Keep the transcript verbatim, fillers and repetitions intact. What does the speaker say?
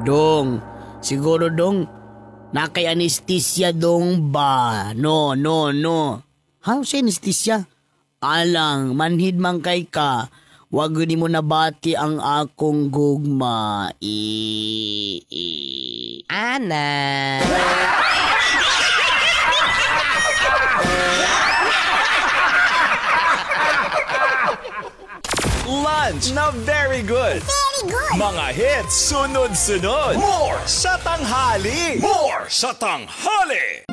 Dong, siguro dong, nakay anesthesia dong ba? No, no, no. How sa anesthesia? Alang, manhid man kay ka. Wag ni mo nabati ang akong gugma. I, i. Ana. Lunch na very good. Very good. Mga hits sunod-sunod. More sa tanghali. More sa tanghali.